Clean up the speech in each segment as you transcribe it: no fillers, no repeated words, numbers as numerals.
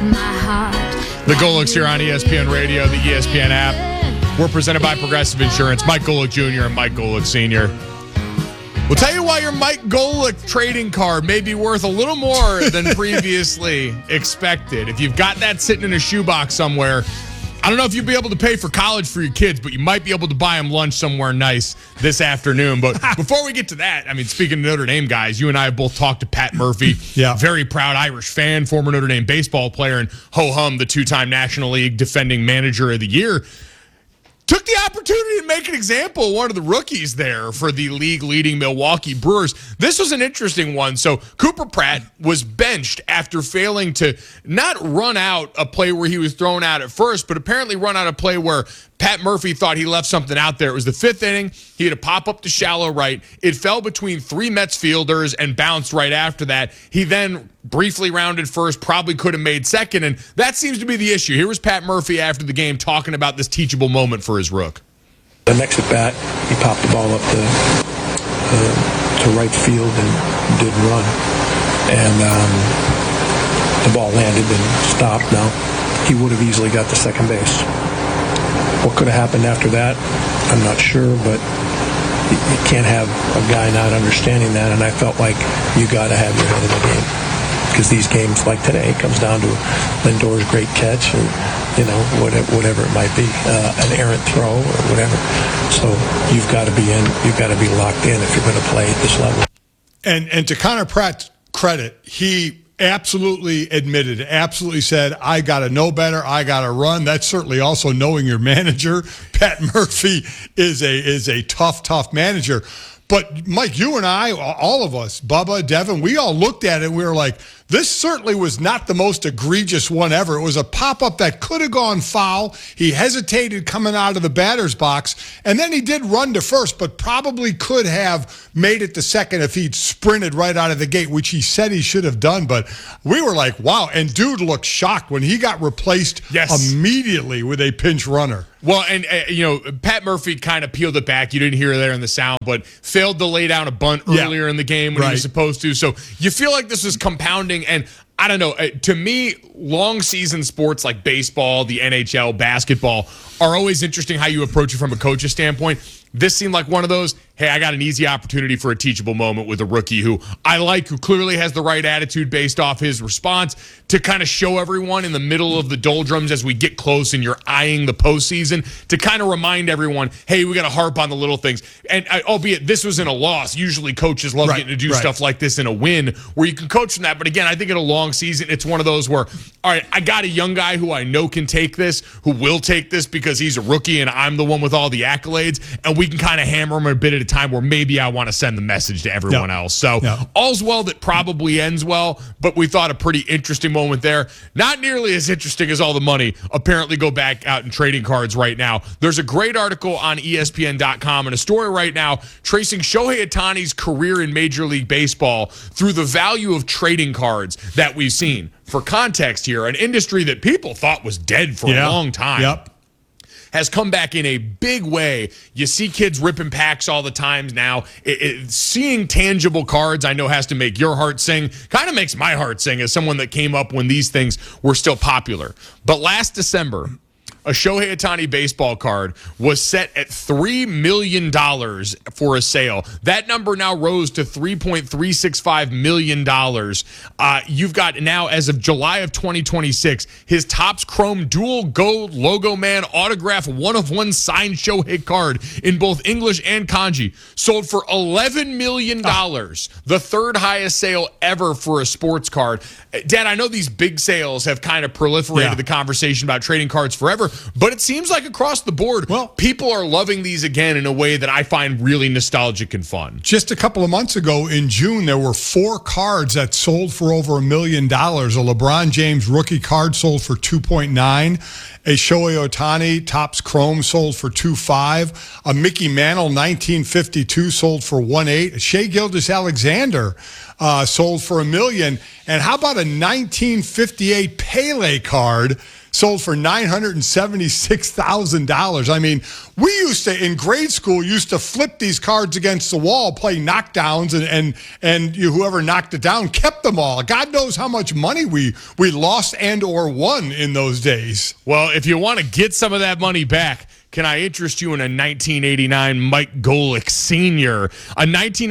The Golics here on ESPN Radio, the ESPN app. We're presented by Progressive Insurance. Mike Golic Jr. and Mike Golic Sr. We'll tell you why your Mike Golic trading card may be worth a little more than previously expected. If you've got that sitting in a shoebox somewhere, I don't know if you'll be able to pay for college for your kids, but you might be able to buy them lunch somewhere nice this afternoon. But before we get to that, I mean, speaking of Notre Dame guys, you and I have both talked to Pat Murphy, very proud Irish fan, former Notre Dame baseball player, and ho-hum, the two-time National League defending manager of the year. Took the opportunity to make an example of one of the rookies there for the league-leading Milwaukee Brewers. This was an interesting one. So Cooper Pratt was benched after failing to not run out a play where he was thrown out at first, but apparently run out a play where Pat Murphy thought he left something out there. It was the fifth inning. He had a pop up to shallow right. It fell between three Mets fielders and bounced right after that. He then briefly rounded first, probably could have made second, and that seems to be the issue. Here was Pat Murphy after the game talking about this teachable moment for his rook. The next at bat, he popped the ball up to right field and did run. And the ball landed and stopped. Now, he would have easily got to second base. What could have happened after that, I'm not sure, but you can't have a guy not understanding that, and I felt like you got to have your head in the game. Because these games like today comes down to Lindor's great catch and, whatever it might be, an errant throw or whatever. So you've got to be in, you've got to be locked in if you're going to play at this level. And to Connor Pratt's credit, he absolutely admitted, absolutely said, I got to know better, I got to run. That's certainly also knowing your manager. Pat Murphy is a tough manager. But, Mike, you and I, all of us, Bubba, Devin, we all looked at it and we were like, this certainly was not the most egregious one ever. It was a pop-up that could have gone foul. He hesitated coming out of the batter's box, and then he did run to first, but probably could have made it to second if he'd sprinted right out of the gate, which he said he should have done. But we were like, wow. And dude looked shocked when he got replaced immediately with a pinch runner. Well, and, Pat Murphy kind of peeled it back. You didn't hear it there in the sound, but failed to lay down a bunt earlier in the game when he was supposed to. So you feel like this is compounding. And I don't know, to me, long season sports like baseball, the NHL, basketball are always interesting how you approach it from a coach's standpoint. This seemed like one of those, hey, I got an easy opportunity for a teachable moment with a rookie who I like, who clearly has the right attitude based off his response to kind of show everyone in the middle of the doldrums as we get close and you're eyeing the postseason to kind of remind everyone, hey, we got to harp on the little things. And albeit this was in a loss, usually coaches love getting to do stuff like this in a win where you can coach from that. But again, I think in a long season, it's one of those where, all right, I got a young guy who I know can take this, who will take this because he's a rookie and I'm the one with all the accolades, and we can kind of hammer him a bit at a time where maybe I want to send the message to everyone else. So all's well that probably ends well, but we thought a pretty interesting moment there. Not nearly as interesting as all the money apparently go back out in trading cards right now. There's a great article on ESPN.com and a story right now tracing Shohei Ohtani's career in Major League Baseball through the value of trading cards that we've seen. For context here, an industry that people thought was dead for a long time. Has come back in a big way. You see kids ripping packs all the time now. Seeing tangible cards, I know, has to make your heart sing. Kind of makes my heart sing as someone that came up when these things were still popular. But last December, a Shohei Ohtani baseball card was set at $3 million for a sale. That number now rose to $3.365 million. You've got now, as of July of 2026, his Topps Chrome Dual Gold Logo Man Autograph one-of-one signed Shohei card in both English and kanji sold for $11 million, the third highest sale ever for a sports card. Dad, I know these big sales have kind of proliferated the conversation about trading cards forever, but it seems like across the board, people are loving these again in a way that I find really nostalgic and fun. Just a couple of months ago in June, there were 4 cards that sold for over $1 million. A LeBron James rookie card sold for $2.9. A Shohei Ohtani Topps Chrome sold for $2.5. A Mickey Mantle 1952 sold for $1.8. A Shai Gilgeous-Alexander sold for $1 million. And how about a 1958 Pele card sold for $976,000. I mean, we used to, in grade school, used to flip these cards against the wall, play knockdowns, and whoever knocked it down kept them all. God knows how much money we lost and or won in those days. Well, if you want to get some of that money back, can I interest you in a 1989 Mike Golick Sr., a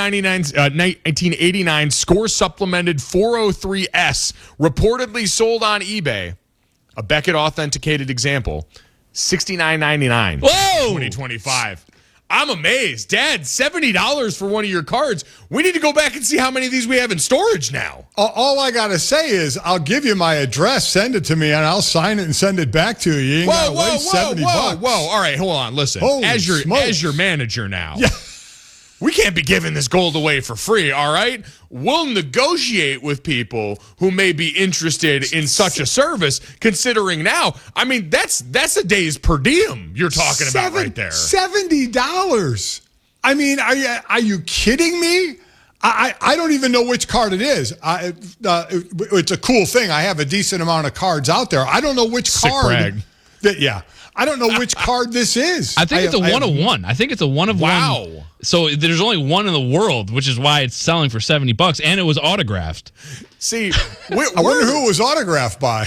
1989 score supplemented 403S, reportedly sold on eBay. A Beckett authenticated example, $69.99. Whoa! 2025. I'm amazed. Dad, $70 for one of your cards. We need to go back and see how many of these we have in storage now. All I got to say is I'll give you my address, send it to me, and I'll sign it and send it back to you. You ain't got to waste $70. Whoa. All right, hold on. Listen, as your manager now. Yeah. We can't be giving this gold away for free, all right? We'll negotiate with people who may be interested in such a service, considering now, I mean, that's a day's per diem you're talking about right there. $70. I mean, are you kidding me? I don't even know which card it is. It's a cool thing. I have a decent amount of cards out there. I don't know which card. Brag. I don't know which card this is. I think it's a one of one. I think it's a one of one. Wow. So there's only one in the world, which is why it's selling for $70, and it was autographed. See, I wonder who it was autographed by.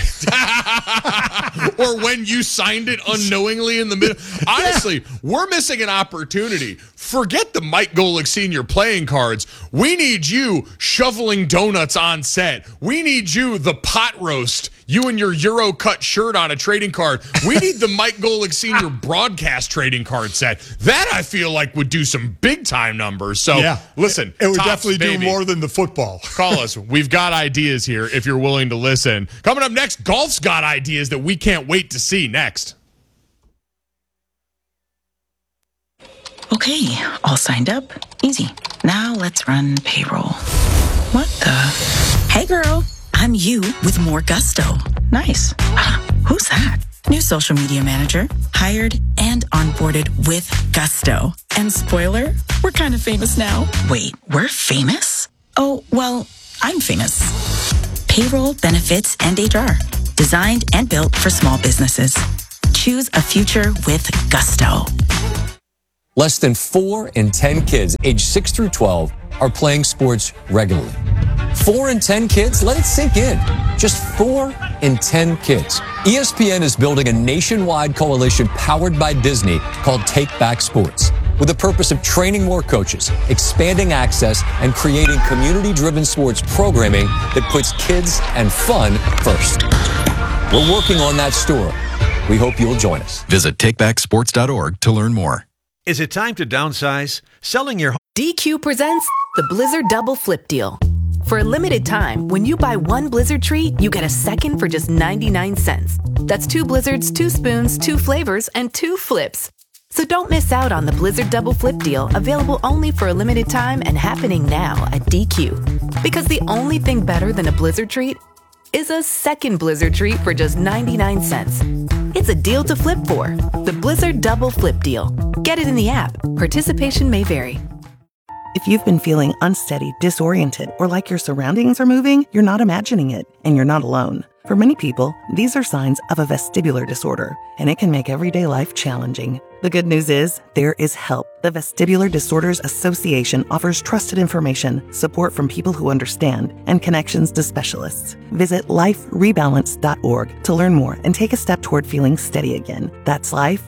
Or when you signed it unknowingly in the middle. Honestly, we're missing an opportunity. Forget the Mike Golick Sr. playing cards. We need you shoveling donuts on set. We need you the pot roast. You and your Euro cut shirt on a trading card. We need the Mike Golick Sr. broadcast trading card set. That I feel like would do some big time numbers. So listen, it would Tops, definitely baby. do more than the football. Call us. We've got ideas here if you're willing to listen. Coming up next, golf's got ideas that we can't wait to see next. Okay, all signed up. Easy. Now let's run payroll. What the? Hey girl, I'm you with more gusto. Nice. Who's that? New social media manager, hired and onboarded with gusto. And spoiler, we're kind of famous now. Wait, we're famous? Oh, well, I'm famous. Payroll, benefits, and HR. Designed and built for small businesses. Choose a future with gusto. Less than 4 in 10 kids aged 6 through 12 are playing sports regularly. 4 in 10 kids? Let it sink in. Just 4 in 10 kids. ESPN is building a nationwide coalition powered by Disney called Take Back Sports, with the purpose of training more coaches, expanding access, and creating community-driven sports programming that puts kids and fun first. We're working on that story. We hope you'll join us. Visit takebacksports.org to learn more. Is it time to downsize? Selling your DQ presents the Blizzard Double Flip Deal. For a limited time, when you buy one Blizzard treat, you get a second for just 99 cents. That's 2 Blizzards, 2 spoons, 2 flavors, and 2 flips. So don't miss out on the Blizzard Double Flip Deal, available only for a limited time and happening now at DQ. Because the only thing better than a Blizzard treat is a second Blizzard treat for just 99 cents. It's a deal to flip for. The Blizzard Double Flip Deal. Get it in the app. Participation may vary. If you've been feeling unsteady, disoriented, or like your surroundings are moving, you're not imagining it, and you're not alone. For many people, these are signs of a vestibular disorder, and it can make everyday life challenging. The good news is, there is help. The Vestibular Disorders Association offers trusted information, support from people who understand, and connections to specialists. Visit liferebalance.org to learn more and take a step toward feeling steady again. That's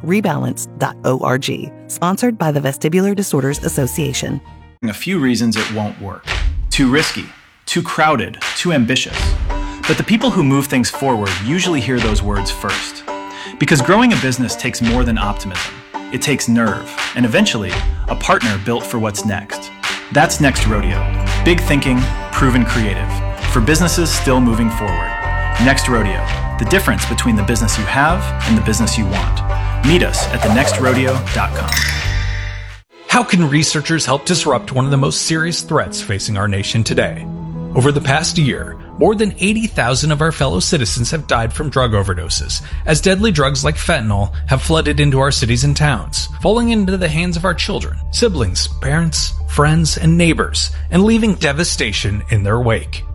liferebalance.org. Sponsored by the Vestibular Disorders Association. A few reasons it won't work. Too risky, too crowded, too ambitious. But the people who move things forward usually hear those words first. Because growing a business takes more than optimism. It takes nerve, and eventually, a partner built for what's next. That's Next Rodeo. Big thinking, proven creative. For businesses still moving forward. Next Rodeo. The difference between the business you have and the business you want. Meet us at thenextrodeo.com. How can researchers help disrupt one of the most serious threats facing our nation today? Over the past year, more than 80,000 of our fellow citizens have died from drug overdoses, as deadly drugs like fentanyl have flooded into our cities and towns, falling into the hands of our children, siblings, parents, friends, and neighbors, and leaving devastation in their wake.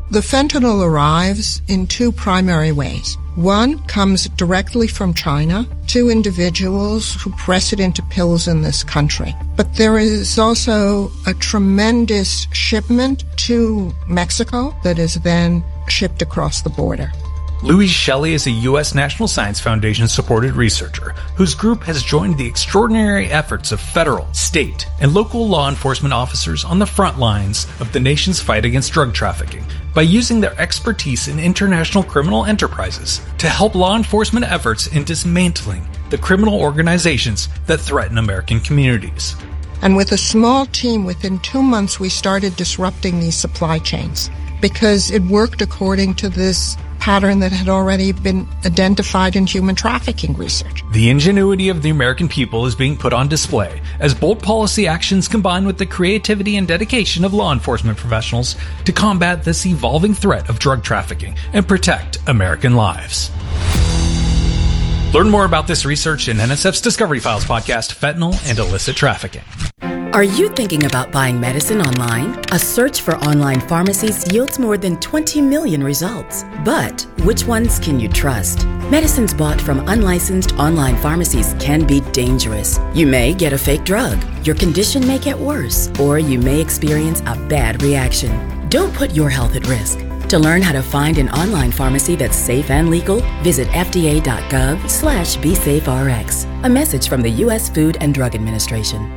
The fentanyl arrives in two primary ways. One comes directly from China to individuals who press it into pills in this country. But there is also a tremendous shipment to Mexico that is then shipped across the border. Louise Shelley is a U.S. National Science Foundation-supported researcher whose group has joined the extraordinary efforts of federal, state, and local law enforcement officers on the front lines of the nation's fight against drug trafficking by using their expertise in international criminal enterprises to help law enforcement efforts in dismantling the criminal organizations that threaten American communities. And with a small team, within 2 months, we started disrupting these supply chains because it worked according to this pattern that had already been identified in human trafficking research. The ingenuity of the American people is being put on display as bold policy actions combine with the creativity and dedication of law enforcement professionals to combat this evolving threat of drug trafficking and protect American lives. Learn more about this research in NSF's Discovery Files podcast, Fentanyl and Illicit Trafficking. Are you thinking about buying medicine online? A search for online pharmacies yields more than 20 million results. But which ones can you trust? Medicines bought from unlicensed online pharmacies can be dangerous. You may get a fake drug, your condition may get worse, or you may experience a bad reaction. Don't put your health at risk. To learn how to find an online pharmacy that's safe and legal, visit fda.gov/BeSafeRx. A message from the U.S. Food and Drug Administration.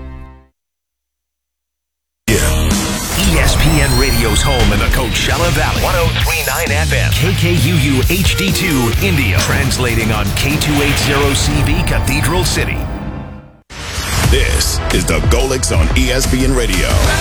ESPN Radio's home in the Coachella Valley. 103.9 FM. KKUU HD2 India. Translating on K280CV Cathedral City. This is the Golix on ESPN Radio.